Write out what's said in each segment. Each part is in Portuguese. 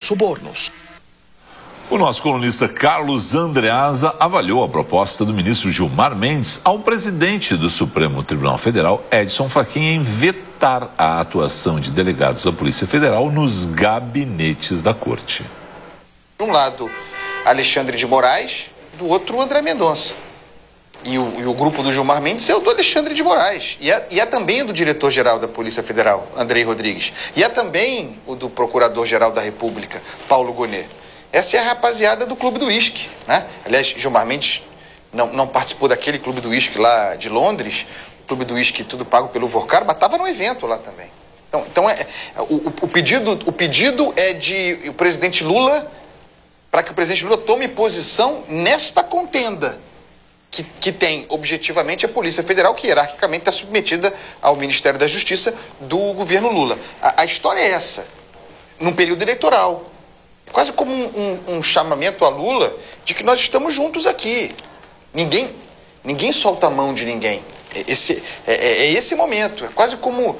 subornos. O nosso colunista Carlos Andreasa avaliou a proposta do ministro Gilmar Mendes ao presidente do Supremo Tribunal Federal, Edson Fachin, em vetar a atuação de delegados da Polícia Federal nos gabinetes da Corte. De um lado, Alexandre de Moraes, do outro, André Mendonça. E o grupo do Gilmar Mendes é o do Alexandre de Moraes. E é também do diretor-geral da Polícia Federal, Andrei Rodrigues. E é também o do Procurador-Geral da República, Paulo Gonet. Essa é a rapaziada do Clube do Uísque, né? Aliás, Gilmar Mendes não participou daquele Clube do Uísque lá de Londres, o Clube do Uísque tudo pago pelo Vorcar, mas estava no evento lá também. Então o pedido é de o presidente Lula, para que o presidente Lula tome posição nesta contenda, que tem objetivamente a Polícia Federal, que hierarquicamente está submetida ao Ministério da Justiça do governo Lula. A história é essa, num período eleitoral. Quase como um chamamento a Lula de que nós estamos juntos aqui. Ninguém solta a mão de ninguém. Esse momento. É quase como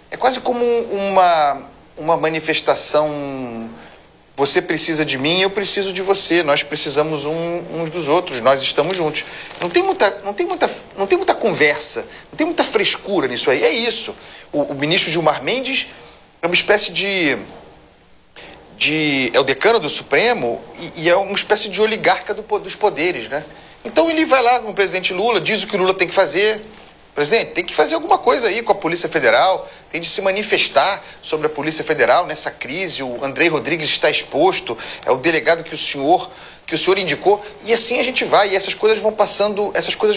uma manifestação. Você precisa de mim, eu preciso de você. Nós precisamos uns dos outros. Nós estamos juntos. Não tem muita conversa. Não tem muita frescura nisso aí. É isso. O ministro Gilmar Mendes é uma espécie é o decano do Supremo e é uma espécie de oligarca dos poderes, né? Então ele vai lá com o presidente Lula, diz o que o Lula tem que fazer. Presidente, tem que fazer alguma coisa aí com a Polícia Federal, tem de se manifestar sobre a Polícia Federal nessa crise. O Andrei Rodrigues está exposto, é o delegado que o senhor indicou, e assim a gente vai, e essas coisas vão passando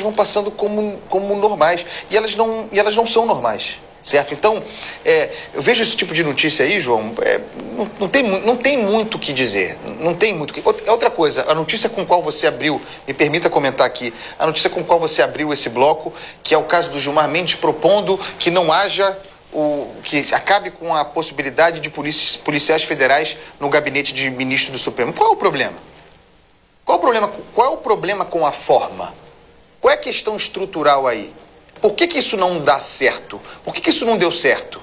como normais, e elas não são normais. Certo? Então, eu vejo esse tipo de notícia aí, João, não tem muito o que dizer, não tem muito o que... Outra coisa, a notícia com qual você abriu, me permita comentar aqui, a notícia com qual você abriu esse bloco, que é o caso do Gilmar Mendes propondo que não haja, que acabe com a possibilidade de policiais federais no gabinete de ministro do Supremo. Qual é o problema? Qual é o problema com a forma? Qual é a questão estrutural aí? Por que isso não dá certo? Por que isso não deu certo?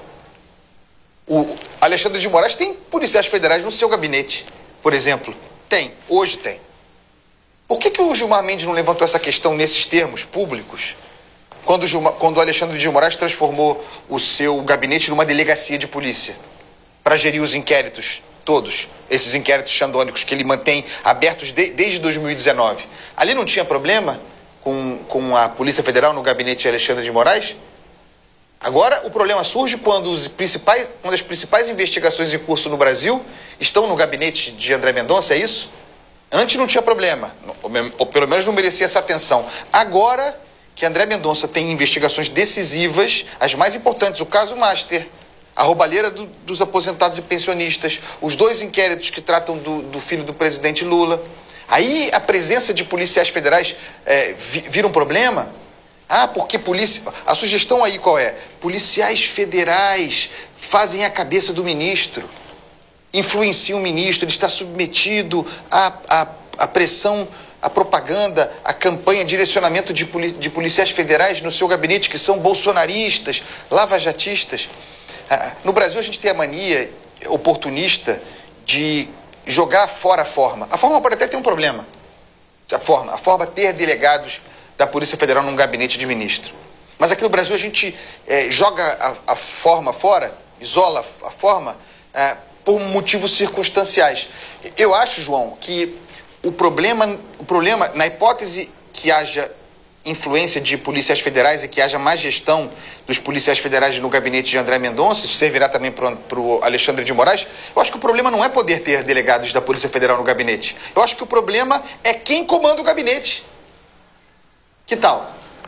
O Alexandre de Moraes tem policiais federais no seu gabinete, por exemplo. Hoje tem. Por que o Gilmar Mendes não levantou essa questão nesses termos públicos, quando o Alexandre de Moraes transformou o seu gabinete numa delegacia de polícia, para gerir os inquéritos todos, esses inquéritos xandônicos que ele mantém abertos desde 2019? Ali não tinha problema com a Polícia Federal no gabinete de Alexandre de Moraes? Agora o problema surge quando uma das principais investigações em curso no Brasil estão no gabinete de André Mendonça, é isso? Antes não tinha problema, ou pelo menos não merecia essa atenção. Agora que André Mendonça tem investigações decisivas, as mais importantes, o caso Master, a roubalheira dos aposentados e pensionistas, os 2 inquéritos que tratam do filho do presidente Lula. Aí a presença de policiais federais vira um problema? Porque a sugestão aí qual é? Policiais federais fazem a cabeça do ministro, influenciam o ministro, ele está submetido à pressão, à propaganda, à campanha, direcionamento de policiais federais no seu gabinete que são bolsonaristas, lavajatistas. No Brasil a gente tem a mania oportunista de jogar fora a forma. A forma pode até ter um problema. A forma ter delegados da Polícia Federal num gabinete de ministro. Mas aqui no Brasil a gente joga a forma fora, isola a forma, por motivos circunstanciais. Eu acho, João, que o problema, na hipótese que haja influência de policiais federais e que haja má gestão dos policiais federais no gabinete de André Mendonça, isso servirá também para o Alexandre de Moraes, eu acho que o problema não é poder ter delegados da Polícia Federal no gabinete. Eu acho que o problema é quem comanda o gabinete. Que tal?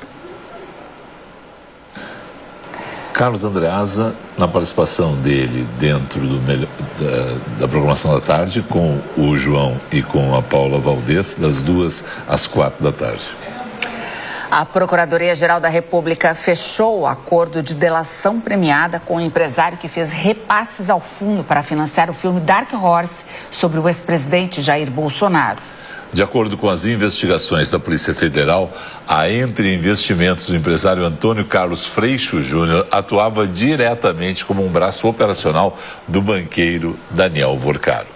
Carlos Andreasa, na participação dele dentro da programação da tarde, com o João e com a Paula Valdez, das 2 às 4 da tarde. A Procuradoria-Geral da República fechou o acordo de delação premiada com o empresário que fez repasses ao fundo para financiar o filme Dark Horse sobre o ex-presidente Jair Bolsonaro. De acordo com as investigações da Polícia Federal, a Entre Investimentos, o empresário Antônio Carlos Freixo Júnior atuava diretamente como um braço operacional do banqueiro Daniel Vorcaro.